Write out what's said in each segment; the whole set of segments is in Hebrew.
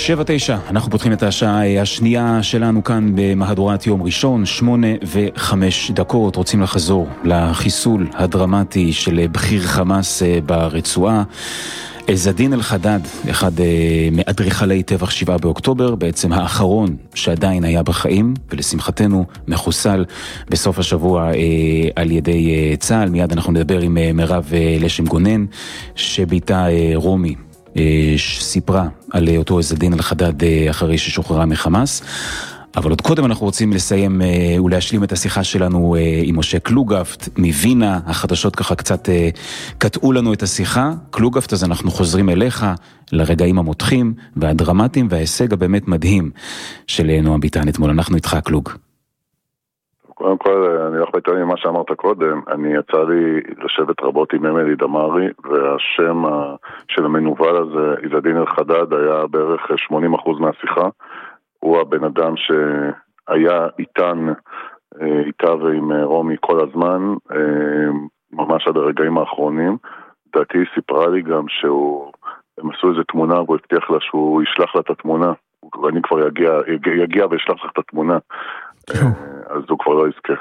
7-9, אנחנו פותחים את השעה השנייה שלנו כאן במהדורת יום ראשון, 8:05. רוצים לחזור לחיסול הדרמטי של בכיר חמאס ברצועה. עז-א-דין אל-חדאד, אחד מאדריכלי טבח 7 באוקטובר, בעצם האחרון שעדיין היה בחיים, ולשמחתנו מחוסל בסוף השבוע על ידי צה"ל. מיד אנחנו נדבר עם מירב לשם גונן, שביתה רומי סיפרה על אותו עז-א-דין אל-חדאד אחרי ששוחררה מחמאס. אבל עוד קודם אנחנו רוצים לסיים ולהשלים את השיחה שלנו עם משה קלוגפט מווינה. החדשות ככה קצת קטעו לנו את השיחה. קלוגפט, אז אנחנו חוזרים אליך לרגעים המותחים והדרמטיים וההישג הבאמת מדהים של נועם ביטן אתמול. אנחנו איתך, קלוג. קודם כל, אני הולך ביטוי ממה שאמרת קודם. אני יצא לי לשבת רבות עם אמילי דמרי, והשם של המנוול הזה, עז-א-דין אל-חדאד, היה בערך 80% מהשיחה. הוא הבן אדם שהיה איתה ועם רומי כל הזמן, ממש עד הרגעים האחרונים. דעתי סיפרה לי גם הם עשו איזו תמונה, והוא הבטיח לה שהוא ישלח לה את התמונה. ואני כבר יגיע וישלח לך את התמונה. אז הוא כבר לא יזכה.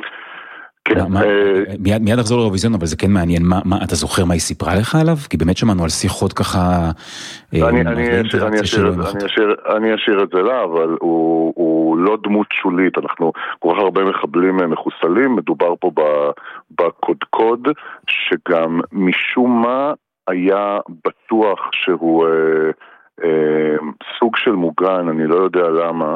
מיד נחזור לאירוויזיון, אבל זה כן מעניין. אתה זוכר מה היא סיפרה לך עליו? כי באמת שמענו על שיחות ככה... אני אשאיר את זה לה, אבל הוא לא דמות שולית. אנחנו כל כך הרבה מחבלים מחוסלים. מדובר פה בקודקוד, שגם משום מה היה בטוח שהוא סוג של מוגן, אני לא יודע למה.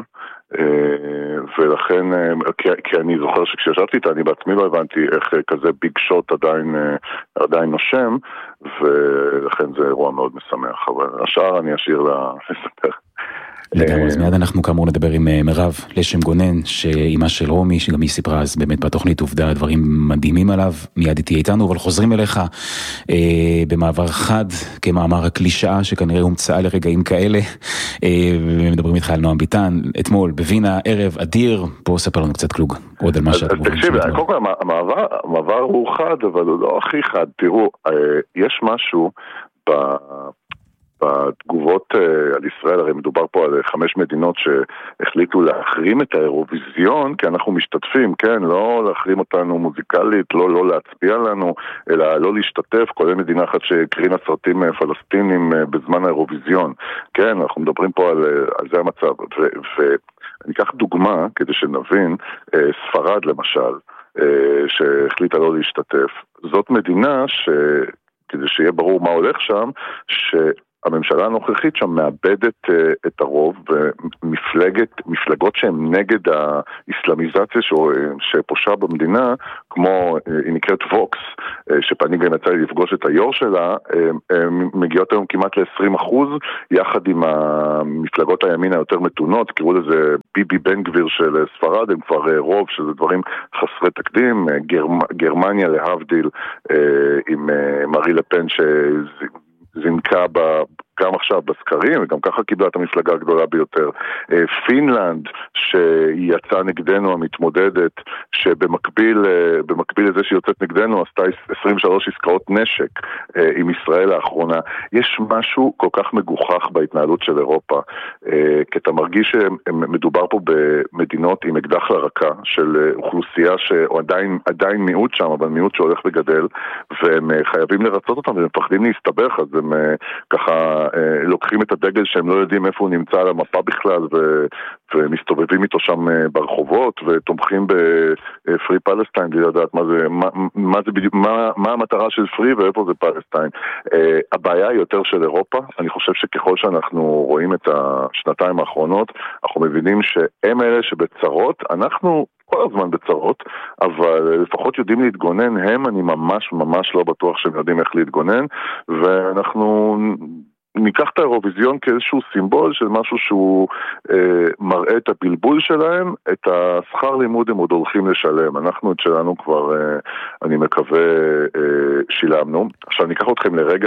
ולכן, כי אני זוכר שכשישבתי איתה, אני בעצמי לא הבנתי איך כזה ביג שוט עדיין נושם, ולכן זה אירוע מאוד משמח, אבל השאר אני אשאיר לספר. אז מיד אנחנו כאמור נדבר עם מירב לשם גונן, שאימא של רומי, שגם היא סיפרה אז באמת בתוכנית עובדה דברים מדהימים עליו. מיד תהיה איתנו, אבל חוזרים אליך במעבר חד, כמאמר הקלישאה שכנראה הומצאה לרגעים כאלה, ומדברים איתך על נועם ביטן אתמול בווינה, ערב אדיר. פה ספר לנו קצת, קלוג, עוד על מה שאתה מוביל. תקשיב, קודם כל המעבר הוא חד, אבל הוא לא הכי חד. תראו, יש משהו בתגובות על ישראל, הרי מדובר פה על 5 מדינות שהחליטו להחרים את האירוויזיון, כי אנחנו משתתפים, כן, לא להחרים אותנו מוזיקלית, לא להצביע לנו, אלא לא להשתתף, כולל מדינה אחת שקרינה סרטים פלסטינים בזמן האירוויזיון, כן, אנחנו מדברים פה על זה המצב, ואני אקח דוגמה כדי שנבין, ספרד למשל, שהחליטה לא להשתתף, זאת מדינה כדי שיהיה ברור מה הולך שם, הממשלה הנוכחית שם מאבדת את הרוב, ומפלגות שהן נגד האסלאמיזציה שפושה במדינה, כמו היא נקראת ווקס, שפני גם יצא לי לפגוש את היור שלה, מגיעות היום כמעט ל-20%, יחד עם המפלגות הימין היותר מתונות, קראו לזה ביבי בן גביר של ספרד, הם כבר רוב, שזה דברים חסרי תקדים, גרמניה להבדיל, עם מרי לפן זינקה גם עכשיו בסקרים, וגם ככה קיבלה את המפלגה הגדולה ביותר. פינלנד, שיצאה נגדנו המתמודדת, שבמקביל לזה שיוצאת נגדנו, עשתה 23 עסקאות נשק עם ישראל האחרונה. יש משהו כל כך מגוחך בהתנהלות של אירופה, כי אתה מרגיש שמדובר פה במדינות עם אקדח לרקה, של אוכלוסייה שעדיין מיעוט שם, אבל מיעוט שהולך וגדל, והם חייבים לרצות אותם, והם מפחדים להסתבך, אז הם ככה לוקחים את הדגל שהם לא יודעים איפה הוא נמצא על המפה בכלל, ומסתובבים איתו שם ברחובות, ותומכים בפרי פלסטיין, בלי לדעת מה המטרה של פרי ואיפה זה פלסטיין. הבעיה היא יותר של אירופה. אני חושב שככל שאנחנו רואים את השנתיים האחרונות, אנחנו מבינים שהם אלה שבצרות, אנחנו כל הזמן בצרות, אבל לפחות יודעים להתגונן. אני ממש לא בטוח שהם יודעים איך להתגונן, ואנחנו ניקח את האירוויזיון כאיזשהו סימבול של משהו שהוא מראה את הבלבול שלהם, את השכר לימוד הם עוד הולכים לשלם. אנחנו את שלנו כבר, אני מקווה, שילמנו. עכשיו ניקח אתכם לרגע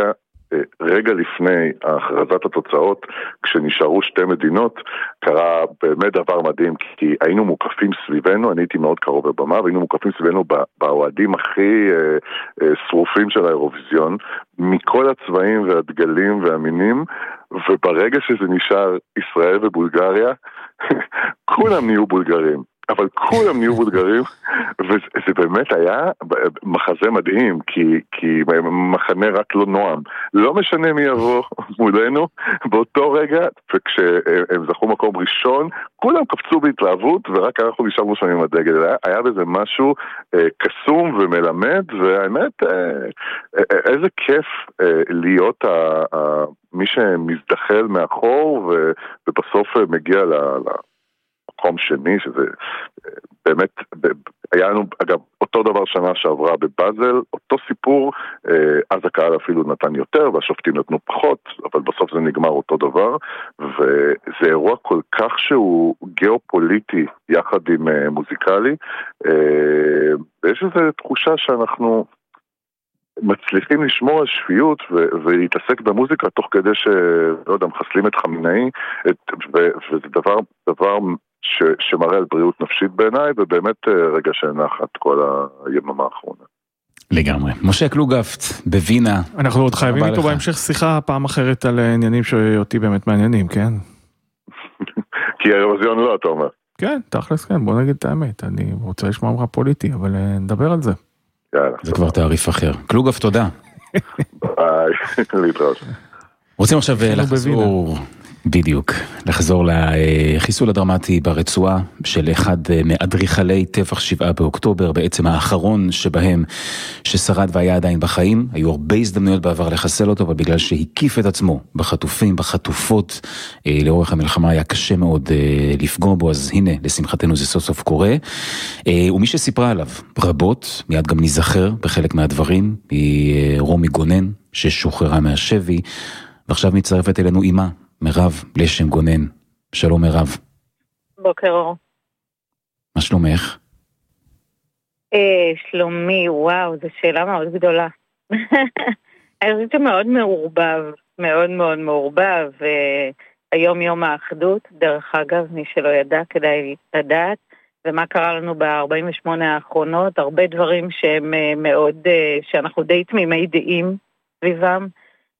רגע לפני הכרזת התוצאות, כשנשארו שתי מדינות, קרה באמת דבר מדהים, כי היינו מוקפים סביבנו, אני הייתי מאוד קרוב לבמה, והיינו מוקפים סביבנו באוהדים הכי שרופים של האירוויזיון, מכל הצבעים והדגלים והמינים, וברגע שזה נשאר ישראל ובולגריה, כולם נהיו בולגרים. אבל כולם נהיו בולגרים, וזה באמת היה מחזה מדהים, כי מחנה רק לא נועם. לא משנה מי יבוא מולנו, באותו רגע, וכשהם זכו מקום ראשון, כולם קפצו בהתלהבות, ורק אנחנו נשארנו שם עם הדגל. היה בזה משהו קסום ומלמד, והאמת, איזה כיף להיות מי שמזדחל מאחור, ובסוף מגיע מקום שני, שזה באמת, היה לנו, אגב, אותו דבר שנה שעברה בבאזל, אותו סיפור, אז הקהל אפילו נתן יותר, והשופטים נתנו פחות, אבל בסוף זה נגמר אותו דבר, וזה אירוע כל כך שהוא גיאופוליטי, יחד עם מוזיקלי, ויש איזו תחושה שאנחנו מצליחים לשמור על שפיות ולהתעסק במוזיקה תוך כדי לא יודע, מחסלים את חמינאי, וזה דבר שמראה על בריאות נפשית בעיניי, ובאמת רגע שנחת כל היממה האחרונה. לגמרי. משה קלוגפט, בווינה. אנחנו עוד חייבים איתו בהמשך שיחה פעם אחרת על עניינים שאותי באמת מעניינים, כן? כי האירוויזיון לא, אתה אומר. כן, תכלס כן, בוא נגיד את האמת. אני רוצה לשמוע ממך פוליטי, אבל נדבר על זה. זה כבר תעריף אחר. קלוגפט, תודה. ביי, להתראות. רוצים עכשיו לחזור לחיסול הדרמטי ברצועה של אחד מאדריכלי טבח 7 באוקטובר, בעצם האחרון שבהם ששרד והיה עדיין בחיים. היו הרבה הזדמנויות בעבר לחסל אותו, אבל בגלל שהקיף את עצמו בחטופים, בחטופות, לאורך המלחמה היה קשה מאוד לפגוע בו, אז הנה, לשמחתנו זה סוף סוף קורה. ומי שסיפרה עליו רבות, מיד גם נזכר בחלק מהדברים, היא רומי גונן, ששוחררה מהשבי, ועכשיו מצטרפת אלינו אימה, מירב לשם גונן. שלום מירב. בוקר אור. מה שלומך? שלומי, וואו, זו שאלה מאוד גדולה. אני חושבת שמאוד מעורבב, מאוד מאוד מעורבב, היום יום האחדות, דרך אגב, מי שלא ידע כדאי לדעת, ומה קרה לנו ב-48 האחרונות, הרבה דברים שהם מאוד, שאנחנו די תמימי דעים סביבם,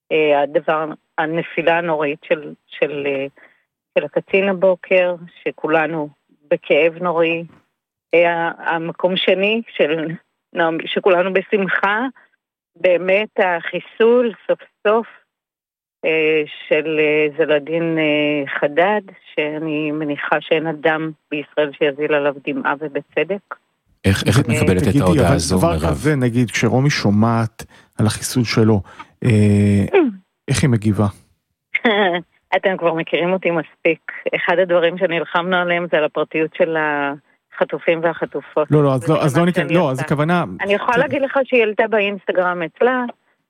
הנפילה הנוראית של הקצין לבוקר, שכולנו בכאב נוראי, המקום שני שכולנו בשמחה, באמת החיסול סוף סוף של זלדין חדד, שאני מניחה שאין אדם בישראל שיזיל עליו דמעה ובצדק. איך את מקבלת את ההודעה הזו, מירב? דבר כזה, נגיד, כשרומי שומעת על החיסול שלו, איך היא מגיבה? אתם כבר מכירים אותי מספיק. אחד הדברים שנלחמנו עליהם זה על הפרטיות של החטופים והחטופות. לא, אז לא ניתן, לא, אז הכוונה... אני יכולה להגיד לך שהיא העלתה באינסטגרם אצלה,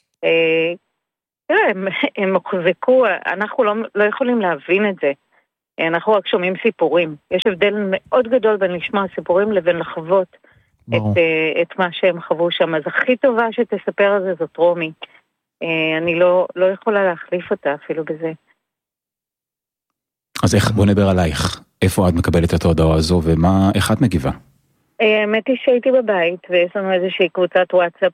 הם הוחזקו, אנחנו לא יכולים להבין את זה. אנחנו רק שומעים סיפורים. יש הבדל מאוד גדול בין לשמוע סיפורים לבין לחוות את מה שהם חוו שם. אז הכי טובה שתספר על זה זאת רומי. אני לא יכולה להחליף אותה אפילו בזה. אז בוא נדבר עלייך. איפה את מקבלת את ההודעה הזו ואיך את מגיבה? האמת היא שהייתי בבית ויש לנו איזושהי קבוצת וואטסאפ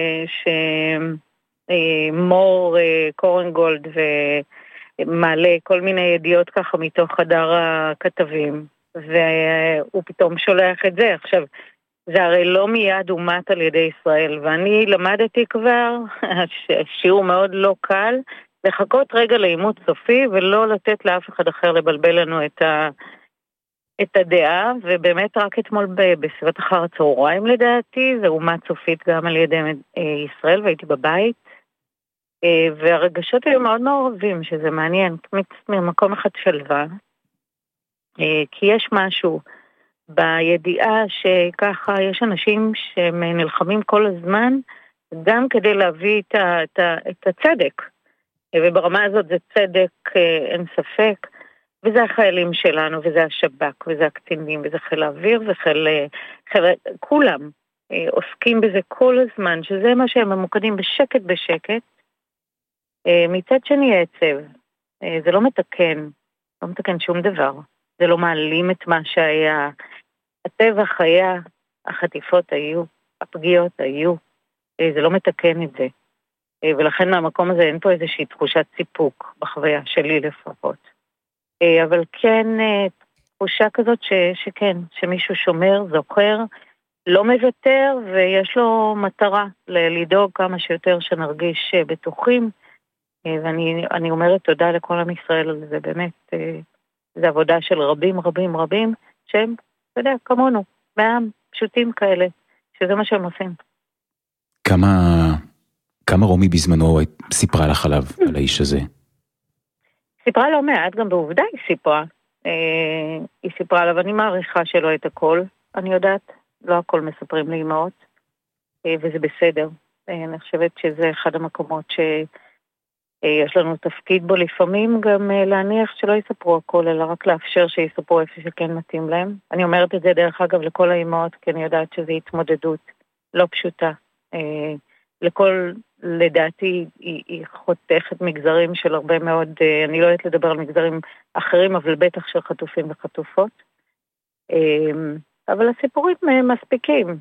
מור קורנגולד ומעלה כל מיני ידיעות ככה מתוך חדר הכתבים, והוא פתאום שולח את זה. עכשיו, זה הרי לא מיד אומת על ידי ישראל, ואני למדתי כבר, שיעור מאוד לא קל, לחכות רגע לאימות סופי, ולא לתת לאף אחד אחר לבלבל לנו את הדעה, ובאמת רק אתמול בסביבת אחר הצהריים לדעתי, זה אומת סופית גם על ידי ישראל, והייתי בבית, והרגשות היו מאוד מעורבים, שזה מעניין, ממקום אחד שלווה, כי יש משהו בידיעה שככה יש אנשים שנלחמים כל הזמן, גם כדי להביא את הצדק, וברמה הזאת זה צדק, אין ספק, וזה החיילים שלנו, וזה השב"כ, וזה הקצינים, וזה חיל האוויר, כולם עוסקים בזה כל הזמן, שזה מה שהם ממוקדים בשקט, מצד שני עצב, זה לא מתקן, לא מתקן שום דבר, זה לא מעלים את מה שהיה, הטבח היה, החטיפות היו, הפגיעות היו, זה לא מתקן את זה, ולכן מהמקום הזה אין פה איזושהי תחושת סיפוק, בחוויה שלי לפחות, אבל כן תחושה כזאת שכן, שמישהו שומר, זוכר, לא מוותר, ויש לו מטרה לדאוג כמה שיותר שנרגיש בטוחים, ואני אומרת תודה לכל עם ישראל על זה, באמת, זה עבודה של רבים רבים רבים, שהם, אתה יודע, כמונו, מעם, פשוטים כאלה, שזה מה שהם עושים. כמה רומי בזמנו סיפרה לך עליו, על האיש הזה? סיפרה לא מעט, גם בעובדה היא סיפרה. היא סיפרה עליו, אני מעריכה שלא את הכל, אני יודעת, לא הכל מספרים לאמהות, וזה בסדר. אני חושבת שזה אחד המקומות שיש לנו תפקיד בו לפעמים, גם להניח שלא יספרו הכל, אלא רק לאפשר שיספרו איפה שכן מתאים להם. אני אומרת את זה דרך אגב לכל האמהות, כי אני יודעת שזו התמודדות לא פשוטה. לכל, לדעתי, היא חותכת מגזרים של הרבה מאוד, אני לא יודעת לדבר על מגזרים אחרים, אבל בטח של חטופים וחטופות. אבל הסיפורים מספיקים,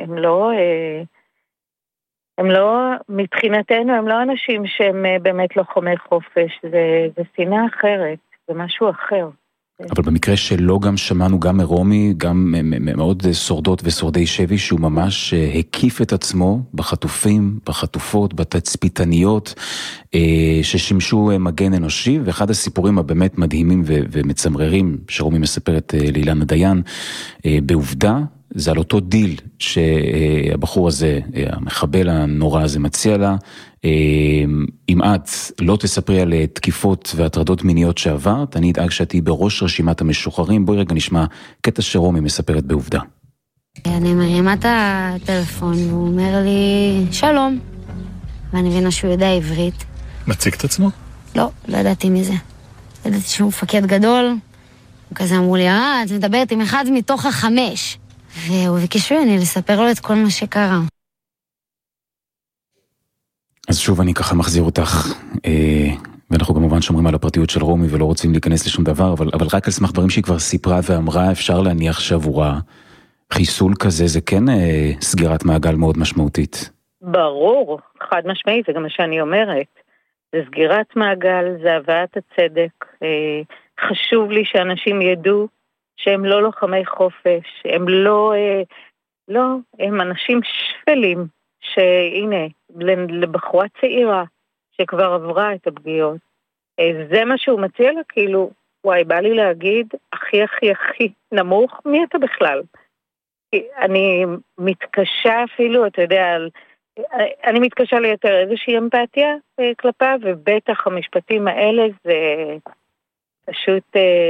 הם לא, מבחינתנו, הם לא אנשים שהם באמת לוחמי חופש, זה שנאה אחרת, זה משהו אחר. אבל במקרה שלו גם שמענו גם מרומי, גם מאוד שורדות ושורדי שבי, שהוא ממש הקיף את עצמו בחטופים, בחטופות, בתצפיתניות, ששימשו מגן אנושי, ואחד הסיפורים הבאמת מדהימים ומצמררים, שרומי מספרת לאילנה דיין, בעובדה, זה על אותו דיל שהבחור הזה, המחבל הנורא הזה מציע לה, אם את לא תספרי על תקיפות והטרדות מיניות שעברת, אני אדאג שתהי בראש רשימת המשוחררים. בואי רגע נשמע קטע שרומי מספרת בעובדה. אני מרימה את הטלפון, הוא אומר לי שלום, ואני מבינה שהוא יודע עברית. מציג את עצמו? לא ידעתי מזה. ידעתי שהוא מפקד גדול, הוא כזה אמרו לי, את מדברת עם אחד מתוך 5. והוא ביקש ממני לספר לו את כל מה שקרה. אז שוב אני ככה מחזיר אותך, ואנחנו כמובן שומרים על הפרטיות של רומי ולא רוצים להיכנס לשום דבר, אבל רק על סמך דברים שהיא כבר סיפרה ואמרה, אפשר להניח שעבורה חיסול כזה, זה כן סגירת מעגל מאוד משמעותית. ברור, חד משמעית, זה גם מה שאני אומרת. זה סגירת מעגל, זה הבאת הצדק. חשוב לי שאנשים ידעו שהם לא לוחמי חופש, הם לא, הם אנשים שפלים, שהנה, לבחורה צעירה שכבר עברה את הפגיעות, זה מה שהוא מציע לה, כאילו, וואי, בא לי להגיד, הכי הכי הכי נמוך, מי אתה בכלל? אני מתקשה אפילו, אתה יודע, אני מתקשה ליותר איזושהי אמפתיה כלפיו, ובטח המשפטים האלה זה פשוט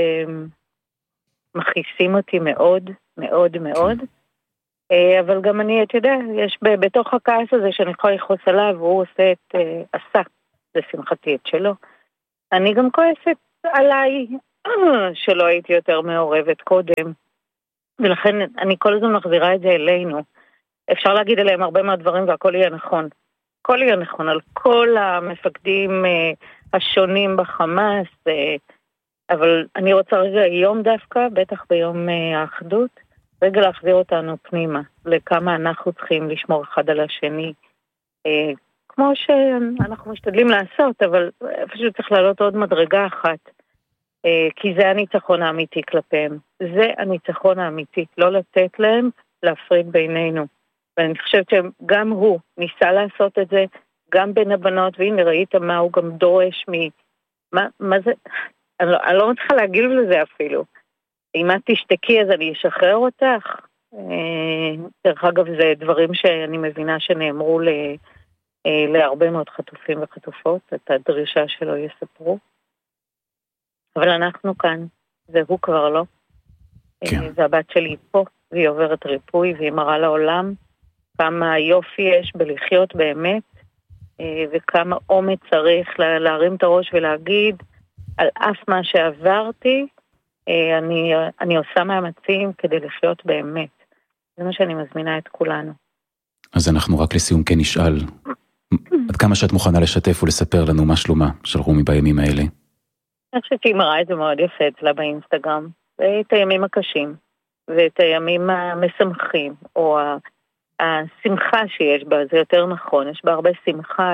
מכעיסים אותי מאוד, מאוד מאוד. אבל גם אני, אתה יודע, יש בתוך הכעס הזה שאני יכולה לכעוס עליו, והוא עשה, לשמחתי את שלו. אני גם כועסת עליי, שלא הייתי יותר מעורבת קודם, ולכן אני כל הזמן מחזירה את זה אלינו. אפשר להגיד עליהם הרבה מאוד דברים והכל יהיה נכון. הכל יהיה נכון על כל המפקדים השונים בחמאס, אבל אני רוצה רגע היום דווקא, בטח ביום האחדות, רגע להחזיר אותנו פנימה, לכמה אנחנו צריכים לשמור אחד על השני, כמו שאנחנו משתדלים לעשות, אבל פשוט צריך לעלות עוד מדרגה אחת, כי זה הניצחון האמיתי כלפיהם. זה הניצחון האמיתי, לא לתת להם להפריד בינינו. ואני חושבת שגם הוא ניסה לעשות את זה, גם בין הבנות, והנה ראית מה הוא גם דורש מה זה, אני לא מצליחה להגיד לזה אפילו. אם את תשתקי אז אני אשחרר אותך. דרך אגב זה דברים שאני מבינה שנאמרו להרבה מאוד חטופים וחטופות, את הדרישה שלו יספרו. אבל אנחנו כאן, והוא כבר לא. כן. והבת שלי פה, והיא עוברת ריפוי, והיא מראה לעולם כמה יופי יש בלחיות באמת, וכמה אומץ צריך להרים את הראש ולהגיד, על אף מה שעברתי, אני עושה מאמצים כדי לחיות באמת. זה מה שאני מזמינה את כולנו. אז אנחנו רק לסיום כן נשאל, עד כמה שאת מוכנה לשתף ולספר לנו מה שלומה של רומי בימים האלה? אני חושבת שהיא מראה את זה מאוד יפה אצלה באינסטגרם, ואת הימים הקשים, ואת הימים המשמחים, או השמחה שיש בה, זה יותר נכון, יש בה הרבה שמחה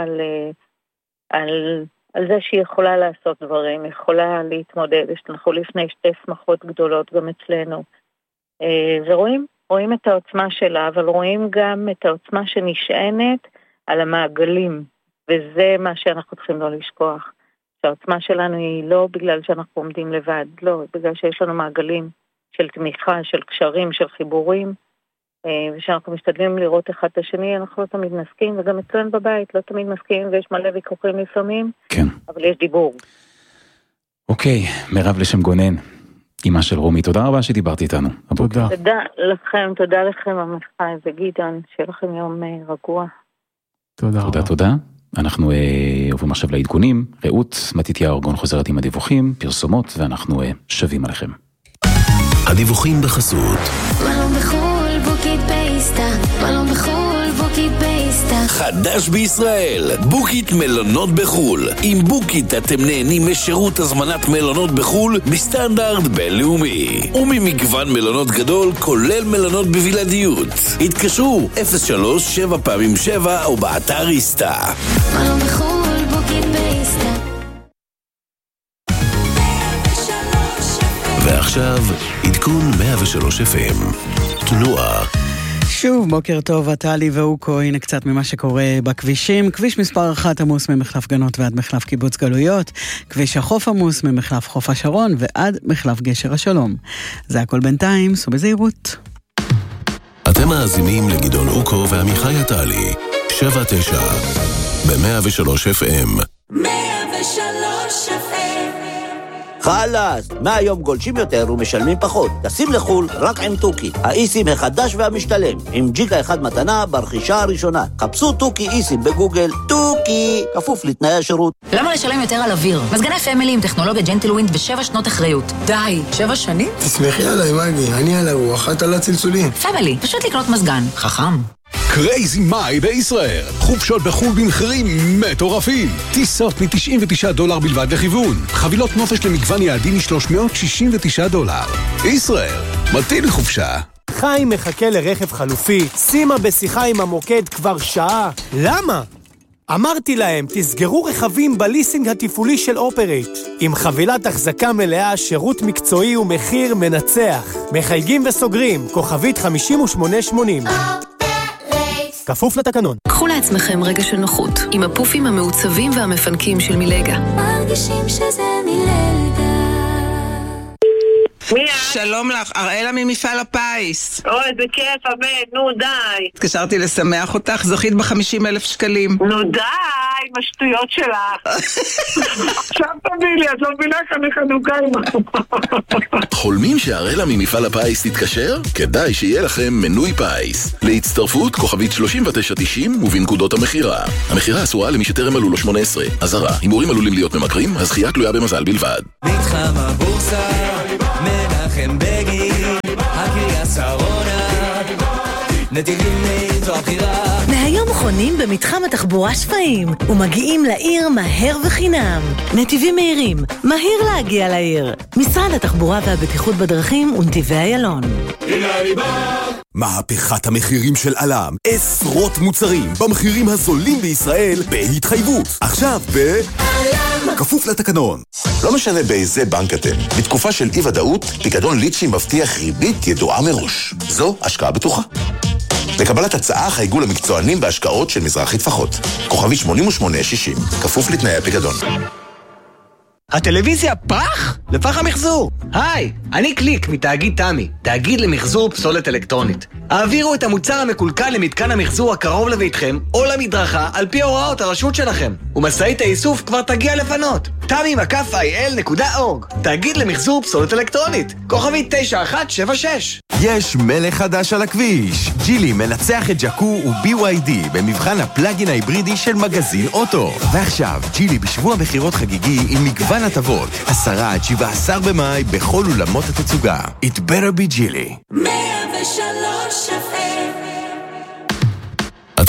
על זה שהיא יכולה לעשות דברים, יכולה להתמודד, אנחנו לפני 2 שמחות גדולות גם אצלנו, ורואים את העוצמה שלה, אבל רואים גם את העוצמה שנשענת על המעגלים, וזה מה שאנחנו צריכים לא לשכוח. שהעוצמה שלנו היא לא בגלל שאנחנו עומדים לבד, לא, בגלל שיש לנו מעגלים של תמיכה, של קשרים, של חיבורים, ושאנחנו משתדלים לראות אחד את השני, אנחנו לא תמיד נסכים, וגם אצלנו בבית לא תמיד מסכים, ויש מלא ויכוחים לפעמים, כן. אבל יש דיבור. אוקיי, מירב לשם גונן, אמא של רומי, תודה רבה שדיברתי איתנו. תודה. תודה לכם, המחי וגדעון, שיהיה לכם יום רגוע. תודה רבה. תודה. אנחנו עוברים עכשיו לעדכונים. רעות מתתיה ארגון חוזרת עם הדיווחים, פרסומות, ואנחנו שווים עליכם. הדיווחים בחסות. מלון בחול, בוקית פייסטה. מלון בחול, בוקית פייסטה. חדש בישראל, בוקית מלונות בחול. עם בוקית אתם נהנים משירות הזמנת מלונות בחול בסטנדרט בינלאומי. וממגוון מלונות גדול, כולל מלונות בבלעדיות. התקשרו 03-7x7 או באתר איסטה. מלון בחול, בוקית פייסטה. ועכשיו, עדכון 103 FM. תנועה. שוב, בוקר טוב, טלי ואוקו, הנה קצת ממה שקורה בכבישים. כביש מספר 1 עמוס ממחלף גנות ועד מחלף קיבוץ גלויות. כביש החוף עמוס ממחלף חוף השרון ועד מחלף גשר השלום. זה הכל בינתיים, סעו בזהירות. אתם מאזינים לגדעון אוקו ועמיחי טלי. 7-9 ב-103 FM. 103 FM. חלאס, מהיום גולשים יותר ומשלמים פחות. תשים לחול רק עם טוקי, האיסים החדש והמשתלם, עם ג'יגה אחד מתנה ברכישה הראשונה. חפשו טוקי איסים בגוגל, טוקי, כפוף לתנאי השירות. למה לשלם יותר על אוויר? מזגני פמילי עם טכנולוגיה ג'נטלווינד ו7 שנות אחריות. די, 7 שנים? תסמכי עליי, מגי, אני על הרוח, את על הצלצולים. פמילי, פשוט לקנות מזגן. חכם. קרייזי מאי בישראל, חופשות בחול במחירים מטורפים, טיסות $99 בלבד לכיוון, חבילות נופש למגוון יעדים $369. ישראל, מתאים לחופשה. חיים מחכה לרכב חלופי, שימה בשיחה עם המוקד כבר שעה. למה? אמרתי להם, תסגרו רכבים בליסינג התפעולי של אופרייט. עם חבילת החזקה מלאה, שירות מקצועי ומחיר מנצח. מחייגים וסוגרים, כוכבית 5880. כפוף לתקנון. קחו לעצמכם רגע של נוחות עם הפופים המעוצבים והמפנקים של מילגה. מרגישים שזה מילגה. שלום לך, אראלה ממפעל הפיס. אוי, זה כיף, אבד, נו די. התקשרתי לשמח אותך, זוכית ב50,000 שקלים. נו די, בשטויות שלך. עכשיו תביא לי, את לא מבינה כאן חנוכה עם... חולמים שאראלה ממפעל הפיס תתקשר? כדאי שיהיה לכם מנוי פיס. להצטרפות כוכבית 3990 ובנקודות המחירה. המחירה אסורה למי שטרם מלאו לו 18. אזהרה, הימורים עלולים להיות ממכרים, הזכייה תלויה במזל בלבד. מתחם הבורסה, מנחם בגין, הקריה שרונה, נתיבים מאיתו הבחירה. מהיום חונים במתחם התחבורה שפיים ומגיעים לעיר מהר וחינם. נתיבים מהירים, מהיר להגיע לעיר. משרד התחבורה והבטיחות בדרכים ונתיבי איילון. מהפכת המחירים של אלם, עשרות מוצרים במחירים הזולים בישראל בהתחייבות. עכשיו כפוף לתקנון. לא משנה באיזה בנק אתם, בתקופה של אי-ודאות, פיקדון ליצ'י מבטיח ריבית ידועה מראש. זו השקעה בטוחה. לקבלת הצעה חייגו למקצוענים בהשקעות של מזרחי טפחות. כוכבי 8860, כפוף לתנאי הפיקדון. הטלוויזיה פח? לפח המחזור. היי, אני קליק מתאגיד תמי, תאגיד למחזור פסולת אלקטרונית. העבירו את המוצר המקולקל למתקן המחזור הקרוב לביתכם או למדרכה על פי הוראות הרשות שלכם. ומסעית האיסוף כבר תגיע לפנות. tami.il.org, תאגיד למחזור פסולת אלקטרונית. כוכבית 9176. יש מלך חדש על הכביש. ג'ילי מנצח את ג'קו ו-BYD במבחן הפלאגין ההיברידי של מגזין אוטו. ועכשיו, ג'ילי בשבוע מחירות חגיגי עם מגוון הטבות. 10-17 במאי בכל אולמות התצוגה. It better be ג'ילי. 103 FM. אתם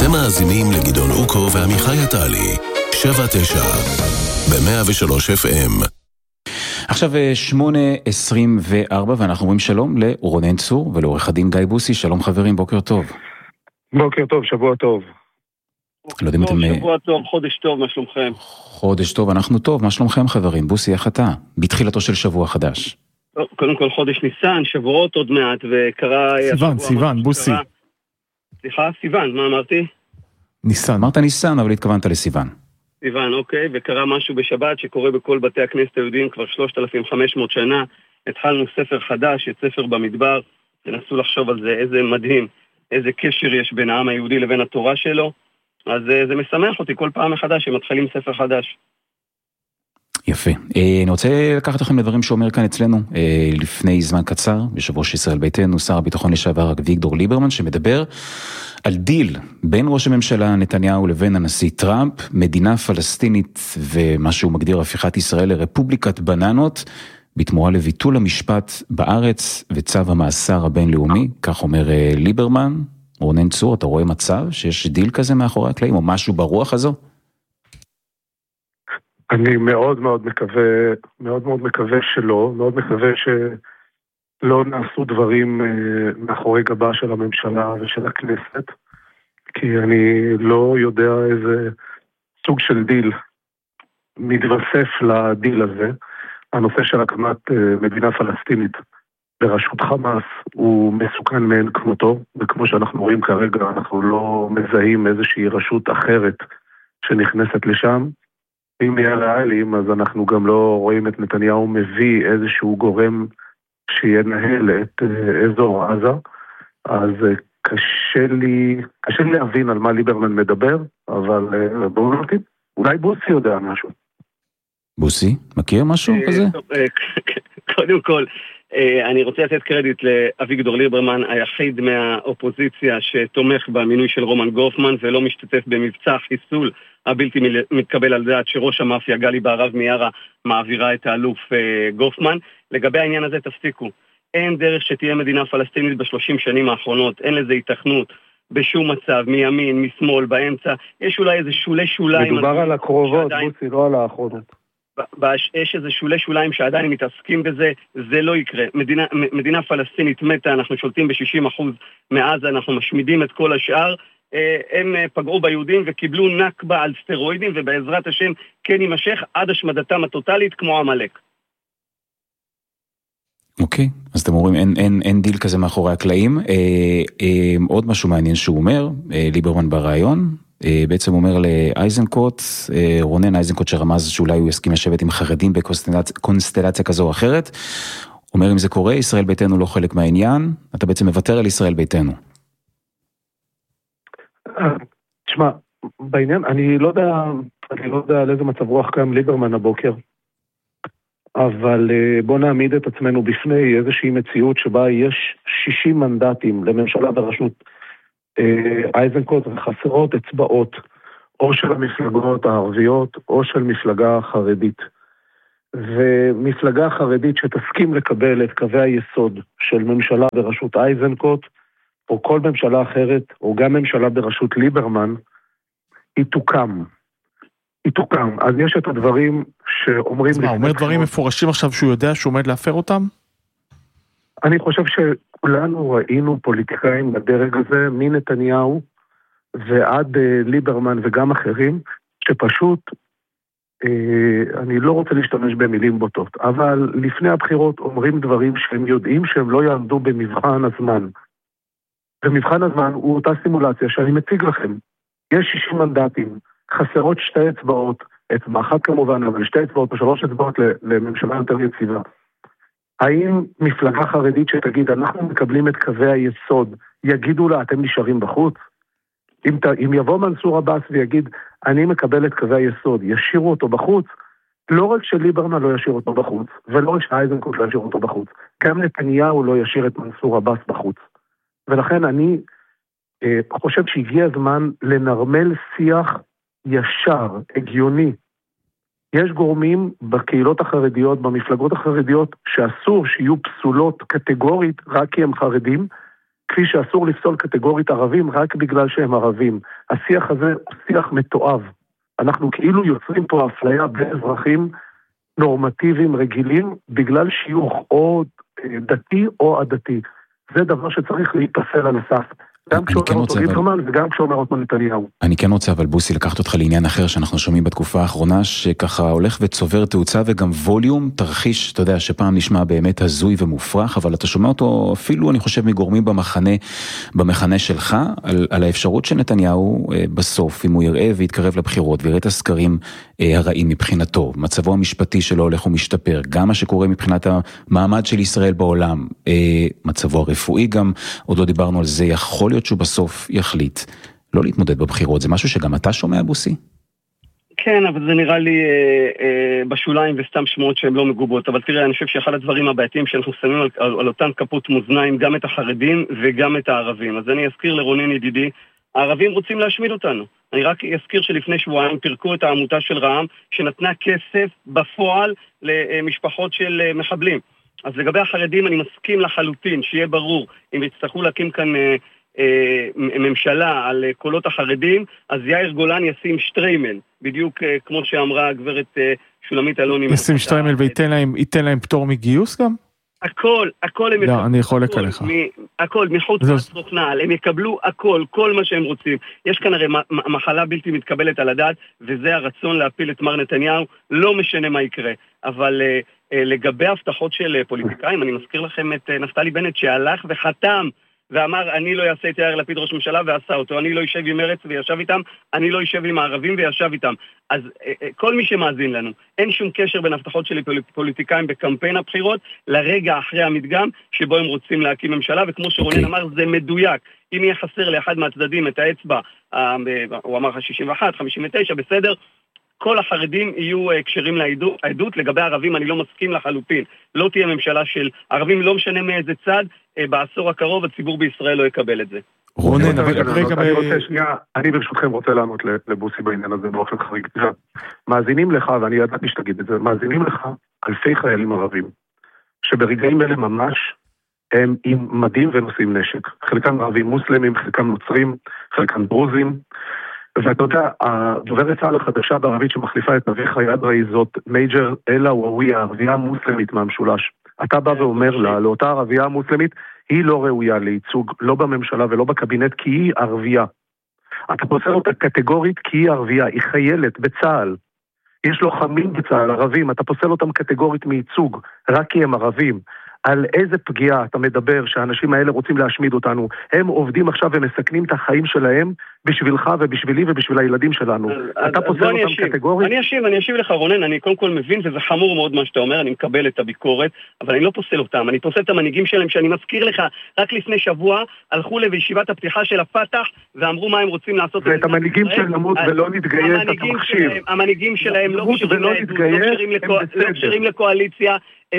אתם מאזינים לגדעון אוקו ועמיחי עטלי, 7-9, ב-103 FM. עכשיו 8:24 ואנחנו אומרים שלום לרונן צור ולעורך הדין גיא בוסי. שלום חברים, בוקר טוב. בוקר טוב, שבוע טוב. לא יודעים אתם... שבוע טוב, חודש טוב, מה שלומכם? חודש טוב, אנחנו טוב, מה שלומכם חברים? בוסי, איך אתה? בתחילתו של שבוע חדש. קודם כל חודש ניסן, שבועות עוד מעט, וקרה... סיוון, בוסי. סליחה, סיוון, מה אמרתי? ניסן. אמרת ניסן, אבל התכוונת לסיוון. סיוון, אוקיי, וקרה משהו בשבת שקורה בכל בתי הכנסת היהודיים כבר 3,500 שנה. התחלנו ספר חדש, את ספר במדבר, תנסו לחשוב על זה, איזה מדהים, איזה קשר יש בין העם היהודי לבין התורה שלו. אז זה משמח אותי כל פעם מחדש שמתחילים ספר חדש. יפה. אני רוצה לקחת לכם לדברים שאומר כאן אצלנו לפני זמן קצר, יושב ראש ישראל ביתנו, שר הביטחון לשעבר אביגדור ליברמן, שמדבר על דיל בין ראש הממשלה נתניהו לבין הנשיא טראמפ, מדינה פלסטינית ומה שהוא מגדיר הפיכת ישראל לרפובליקת בננות, בתמורה לביטול המשפט בארץ וצו המאסר הבינלאומי, כך אומר ליברמן. רונן צור, אתה רואה מצב שיש דיל כזה מאחורי הקלעים או משהו ברוח הזו? אני מאוד מאוד מקווה שלא, מאוד מקווה שלא נעשו דברים מאחורי גבה של הממשלה ושל הכנסת, כי אני לא יודע איזה סוג של דיל מתווסף לדיל הזה. הנושא של הקמת מדינה פלסטינית בראשות חמאס הוא מסוכן מאין כמותו, וכמו שאנחנו רואים כרגע אנחנו לא מזהים איזושהי רשות אחרת שנכנסת לשם. אם נהיה ריאליים, אז אנחנו גם לא רואים את נתניהו מביא איזשהו גורם שינהל את אזור עזה, אז קשה לי להבין על מה ליברמן מדבר, אבל בואו נראה, אולי בוסי יודע משהו. בוסי, מכיר משהו כזה? קודם כל, אני רוצה לתת קרדיט לאביגדור ליברמן, היחיד מהאופוזיציה שתומך במינוי של רומן גופמן ולא משתתף במבצע חיסול הבלתי מתקבל על דעת שראש המאפיה גלי בהרב מיארה מעבירה את האלוף גופמן. לגבי העניין הזה תפסיקו, אין דרך שתהיה מדינה פלסטינית ב30 שנים האחרונות, אין לזה התכנות בשום מצב, מימין, משמאל, באמצע, יש אולי איזה שולי שוליים. מדובר על הקרובות, בוסי, לא על האחרונות. יש איזה שולי שוליים שעדיין מתעסקים בזה, זה לא יקרה. מדינה פלסטינית מתה, אנחנו שולטים ב60% מעזה, אנחנו משמידים את כל השאר, הם פגעו ביהודים וקיבלו נקבה על סטרואידים, ובעזרת השם כן יימשך עד השמדתם הטוטלית כמו עמלק. אוקיי, אז אתם אומרים אין דיל כזה מאחורי הקלעים. עוד משהו מעניין שהוא אומר, ליברמן ברעיון, בעצם אומר לאייזנקוט, רונן אייזנקוט שרמז שאולי הוא יסכים לשבת עם חרדים בקונסטלציה כזו או אחרת, אומר אם זה קורה, ישראל ביתנו לא חלק מהעניין, אתה בעצם מוותר על ישראל ביתנו. תשמע, בעניין, אני לא יודע על איזה מצב רוח קיים ליברמן הבוקר, אבל בוא נעמיד את עצמנו בפני איזושהי מציאות שבה יש 60 מנדטים לממשלה בראשות אייזנקוט וחסרות אצבעות או של המפלגות הערביות או של מפלגה חרדית. ומפלגה חרדית שתסכים לקבל את קווי היסוד של ממשלה בראשות אייזנקוט או כל ממשלה אחרת או גם ממשלה בראשות ליברמן, היא תוקם. אז יש את הדברים שאומרים... הוא אומר דברים מפורשים עכשיו שהוא יודע שהוא עומד להפר אותם? אני חושב שכולנו ראינו פוליטיקאים בדרג הזה, מנתניהו ועד ליברמן וגם אחרים, שפשוט, אני לא רוצה להשתמש במילים בוטות, אבל לפני הבחירות אומרים דברים שהם יודעים שהם לא יעמדו במבחן הזמן. ומבחן הזמן הוא אותה סימולציה שאני מציג לכם. יש 60 מנדטים, חסרות 2 אצבעות, אצבע אחת כמובן, אבל 2 אצבעות או 3 אצבעות לממשלה יותר יציבה. האם מפלגה חרדית שתגיד, אנחנו מקבלים את קווי היסוד, יגידו לה, אתם נשארים בחוץ? אם יבוא מנסור עבאס ויגיד, אני מקבל את קווי היסוד, ישירו אותו בחוץ, לא רק שליברמן לא ישיר אותו בחוץ, ולא רק שאייזנקוט לא ישיר אותו בחוץ, גם נתניהו לא ישיר את מנסור עבאס בחוץ. ולכן אני חושב שהגיע הזמן לנרמל שיח ישר, הגיוני. יש גורמים בקהילות החרדיות, במפלגות החרדיות, שאסור שיהיו פסולות קטגורית רק כי הם חרדים, כפי שאסור לפסול קטגורית ערבים רק בגלל שהם ערבים. השיח הזה הוא שיח מתועב. אנחנו כאילו יוצרים פה אפליה בין אזרחים נורמטיביים רגילים, בגלל שיוך או דתי או עדתי. זה דבר שצריך להתפסל על הסף. גם כשאומר אותו ליברמן וגם כשאומר אותו נתניהו. אני כן רוצה אבל בוסי לקחת אותך לעניין אחר שאנחנו שומעים בתקופה האחרונה, שככה הולך וצובר תאוצה וגם ווליום, תרחיש, אתה יודע, שפעם נשמע באמת הזוי ומופרך, אבל אתה שומע אותו אפילו, אני חושב, מגורמים במחנה שלך, על האפשרות שנתניהו בסוף, אם הוא יראה ויתקרב לבחירות, ויראה את הסקרים הרעים מבחינתו, מצבו המשפטי שלו הולך ומשתפר, גם מה שקורה מבחינת המעמד של ישראל בעולם, מצבו הרפואי גם, עוד לא דיברנו על זה, יכול להיות שהוא בסוף יחליט לא להתמודד בבחירות. זה משהו שגם אתה שומע, בוסי? כן, אבל זה נראה לי בשוליים וסתם שמועות שהן לא מגובות. אבל תראה, אני חושב שאחד הדברים הבעייתיים שאנחנו שמים על אותן כפות מאזניים, גם את החרדים וגם את הערבים. אז אני אזכיר לרונן ידידי, הערבים רוצים להשמיד אותנו. אני רק אזכיר שלפני שבועיים פירקו את העמותה של רע"מ, שנתנה כסף בפועל למשפחות של מחבלים. אז לגבי החרדים אני מסכים לחלוטין, שיהיה ברור, אם יצטרכו להקים כאן ממשלה על קולות החרדים, אז יאיר גולן ישים שטריימל, בדיוק כמו שאמרה הגברת שולמית אלוני. ישים שטריימל וייתן להם פטור מגיוס גם? הכל הם לא, אני חולק עליך. הכל, מחוץ לסוכנל, הם יקבלו הכל, כל מה שהם רוצים. יש כאן הרי מחלה בלתי מתקבלת על הדעת, וזה הרצון להפיל את מר נתניהו, לא משנה מה יקרה. אבל לגבי הבטחות של פוליטיקאים, אני מזכיר לכם את נפתלי בנט שהלך וחתם, ואמר, אני לא אעשה את יאיר לפיד ראש ממשלה, ועשה אותו. אני לא יושב עם מרץ וישב איתם, אני לא יושב עם הערבים וישב איתם. אז כל מי שמאזין לנו, אין שום קשר בין הבטחות של פוליטיקאים בקמפיין הבחירות, לרגע אחרי המדגם שבו הם רוצים להקים ממשלה, וכמו שרונן אמר, זה מדויק. אם יהיה חסר לאחד מהצדדים את האצבע, הוא אמר 61, 59, בסדר, כל החרדים יהיו קשרים לעדות. לגבי הערבים אני לא מסכים לחלוטין. לא תהיה ממשלה של ערבים, לא משנה מאיזה צד, בעשור הקרוב הציבור בישראל לא יקבל את זה. רונן, אני ברשותכם רוצה לענות לבוסי בעניין הזה באופן חריג. מאזינים לך, ואני ידעתי שתגיד את זה, מאזינים לך אלפי חיילים ערבים, שברגעים אלה ממש הם עם מדים ונושאים נשק. חלקם ערבים מוסלמים, חלקם נוצרים, חלקם דרוזים, ואתה יודע, הדוברת צה"ל החדשה בערבית שמחליפה את נביא חיד ראי זאת מייג'ר אלה וואוויה, ערבייה מוסלמית מהמשולש. אתה בא ואומר לה, לאותה ערבייה המוסלמית, היא לא ראויה לייצוג, לא בממשלה ולא בקבינט, כי היא ערבייה. אתה פוסל אותה קטגורית כי היא ערבייה, היא חיילת בצה"ל. יש לוחמים בצה"ל, ערבים, אתה פוסל אותם קטגורית מייצוג, רק כי הם ערבים. על איזה פגיעה אתה מדבר שהאנשים האלה רוצים להשמיד אותנו? הם עובדים עכשיו ומסכנים את החיים שלהם בשבילך ובשבילי ובשביל הילדים שלנו. אתה פוסל אותם קטגורית? אני אשיב לך רונן, אני קודם כל מבין וזה חמור מאוד מה שאתה אומר, אני מקבל את הביקורת, אבל אני לא פוסל אותם, אני פוסל את המנהיגים שלהם שאני מזכיר לך, רק לפני שבוע הלכו לישיבת הפתיחה של הפתח ואמרו מה הם רוצים לעשות. ואת המנהיגים של נמות ולא נתגייס, אתה מחשיב. המנהיגים שלהם לא קשרים לקואליציה,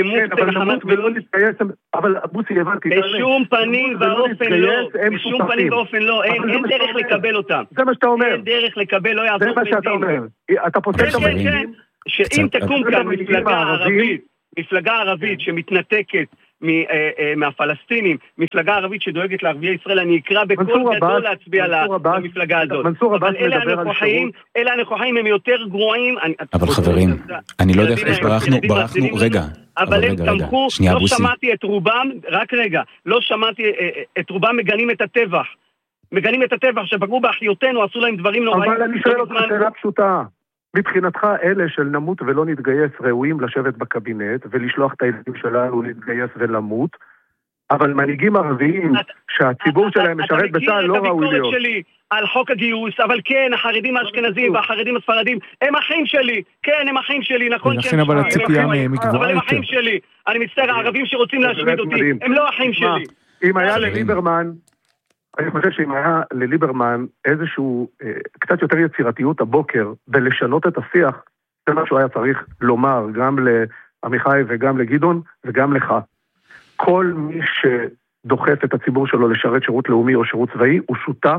אבל בוסי הבנתי בשום פנים ואופן לא, אין דרך לקבל אותם. זה מה שאתה אומר. אין דרך לקבל, לא יעזור. זה מה שאתה אומר. אתה פוסל את המנהיגים. שאם תקום כאן מפלגה ערבית שמתנתקת מהפלסטינים, מפלגה ערבית שדואגת לערביי ישראל, אני אקרא בכל גדול להצביע למפלגה הזאת. אבל אלה הנכוחים הם יותר גרועים. אבל חברים, אני לא יודע איך ברחנו, רגע. אבל הם תמכו, לא שמעתי את רובם, רק רגע, לא שמעתי את רובם מגנים את הטבח. מגנים את הטבח שפגעו באחיותינו, עשו להם דברים נוראים. אבל אני שואל אותך שאלה פשוטה. מבחינתך אלה של נמות ולא נתגייס ראויים לשבת בקבינט ולשלוח את הילדים שלנו להתגייס ולמות, אבל מנהיגים ערביים שהציבור שלהם משרת בצה"ל לא ראוי להיות. אתה מכיר את הביקורת שלי על חוק הגיוס, אבל כן, החרדים האשכנזים והחרדים הספרדים הם אחים שלי, כן, הם אחים שלי, נכון שהם אבל הציפייה מגבוהה אבל הם אחים שלי, אני מצטער, הערבים שרוצים להשמיד אותי, הם לא אחים שלי. אם היה לליברמן, אני חושב שאם היה לליברמן איזשהו קצת יותר יצירתיות הבוקר בלשנות את השיח, זה מה שהוא היה צריך לומר גם לעמיחי וגם לגדעון וגם לך. כל מי שדוחף את הציבור שלו לשרת שירות לאומי או שירות צבאי הוא שותף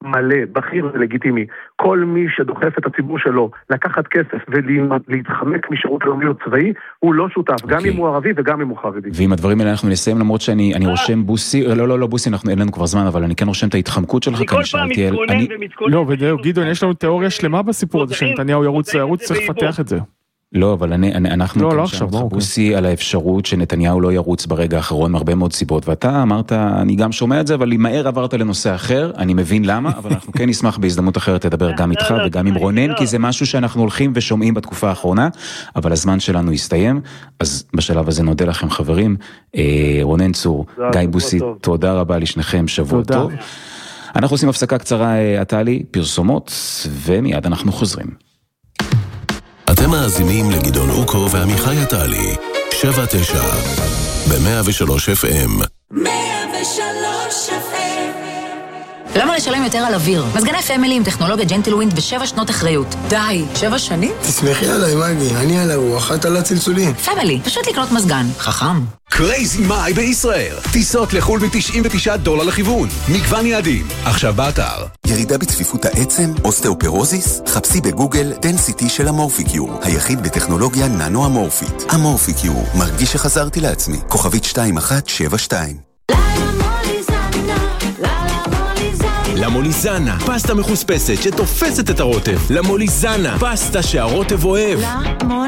מלא, בכיר ולגיטימי. כל מי שדוחף את הציבור שלו לקחת כסף ולהתחמק משירות לאומי או צבאי, הוא לא שותף, גם אם הוא ערבי וגם אם הוא חרדי. ועם הדברים האלה אנחנו נסיים, למרות שאני רושם בוסי, לא בוסי, אין לנו כבר זמן, אבל אני כן רושם את ההתחמקות שלך, אני כל פעם מתכונן ומתכונן. לא, ודאו, גדעון, יש לנו תיאוריה שלמה בסיפור הזה, שנתניהו ירוץ צריך לפתח את זה. לא, אבל אנחנו כן שאלת בוסי על האפשרות שנתניהו לא ירוץ ברגע האחרון מהרבה מאוד סיבות, ואתה אמרת, אני גם שומע את זה, אבל מהר עברת לנושא אחר, אני מבין למה, אבל אנחנו כן נשמח בהזדמנות אחרת לדבר גם איתך וגם עם רונן, כי זה משהו שאנחנו הולכים ושומעים בתקופה האחרונה, אבל הזמן שלנו הסתיים, אז בשלב הזה נודה לכם חברים, רונן צור, גיא בוסי, תודה רבה לשניכם, שבוע טוב. אנחנו עושים הפסקה קצרה, עטלי, פרסומות, ומיד אנחנו חוזרים. אתם מאזינים לגדעון אוקו ועמיחי עטלי, 7-9, ב-103 FM. 103 FM. למה לשלם יותר על אוויר? מזגני פמילי עם טכנולוגיה ג'נטלווינד ו7 שנות אחריות. די, 7 שנים? תסמכי עליי, מגי, אני על הרוח, את על הצלצולים. פמילי, פשוט לקנות מזגן. חכם. קרייזי מאי בישראל. טיסות לחול $99 לכיוון. מגוון יעדים. עכשיו באתר. ירידה בצפיפות העצם, אוסטאופרוזיס? חפשי בגוגל דנסיטי של אמורפיקיור, היחיד בטכנולוגיה ננו אמורפית. אמורפיקיור, מרגיש שחזרתי לעצמי. כוכבית 2172. למוליזנה, פסטה מחוספסת שתופסת את הרוטב. למוליזנה, פסטה שהרוטב אוהב.